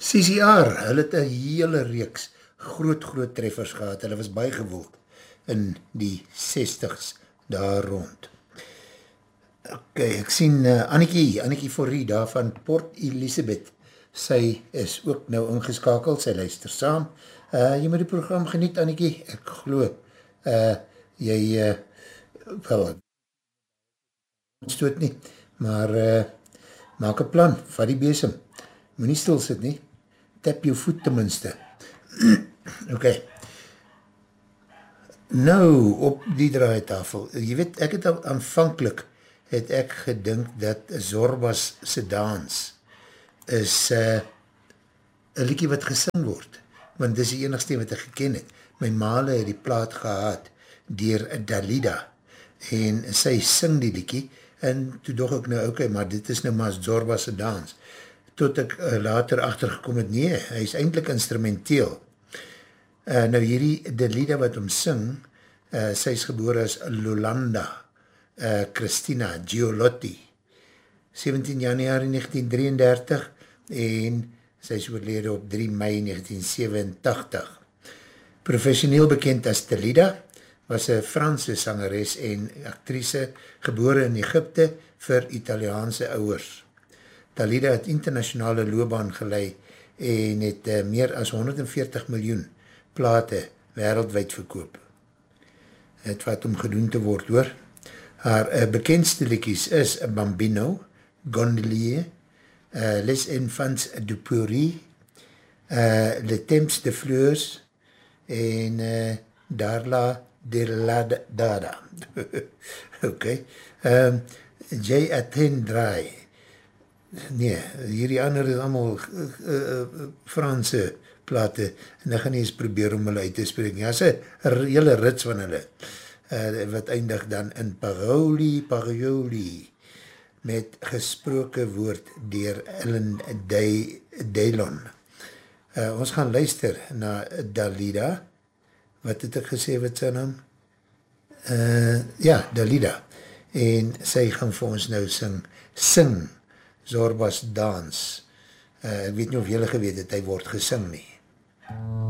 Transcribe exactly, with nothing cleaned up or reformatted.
C C R, hulle het een hele reeks groot, groot treffers gehad. Hulle was baie gewoeld in die zestigs daar rond. Ok, ek sien uh, Annekie, Annekie Forrie daar van Port Elizabeth. Sy is ook nou ingeskakeld, sy luister saam. Uh, jy moet die program geniet, Annekie. Ek glo, uh, jy, uh, wel, stoot nie, maar uh, maak een plan, vat die besem. Moet nie stil sit nie. Tap jou voet tenminste. Ok. Nou, op die draaitafel. Jy weet, ek het al aanvankelijk het ek gedink dat Zorbas se dans is uh, een liedjie wat gesing word. Want dis die enigste wat ek geken het. My maale het die plaat gehad dier Dalida. En sy sing die liedjie. En toe dog ek nou, ok, maar dit is nou maar Zorbas se dans. Tot ek uh, later achtergekom het, nee, hy is eindelijk instrumenteel. Uh, nou hierdie Dalida wat hom sing, uh, sy is gebore as Lolanda uh, Christina Giolotti, sewentien januari negentien drieëndertig, en sy is oorlede op drie mei negentien sewenentagtig. Professioneel bekend as Dalida, was een Franse sangeres en actrice, gebore in Egypte vir Italiaanse ouers. Dalida het internationale loopbaan gelei en het uh, meer as honderdveertig miljoen plate wereldwijd verkoop. Het wat om gedoen te word hoor. Haar uh, bekendste liedjies is Bambino, Gondolier, uh, Les Enfants du Paris, uh, Le Temps de Fleurs en uh, Darla de la Dada. Ok. Um, J. Attendrai. Nee, hierdie ander is allemaal uh, uh, Franse plate, en ek gaan nie eens probeer om hulle uit te spreek. Ja, is een hele rits van hulle, uh, wat eindig dan in Paroli, Parioli, met gesproke woord dier Ellen Daylon. Uh, ons gaan luister na Dalida. Wat het ek gesê, wat sy naam? Uh, ja, Dalida. En sy gaan vir ons nou sing, sing, Zorbas dans. Uh, ek weet nie of jylle geweet het, hy word gesing nie.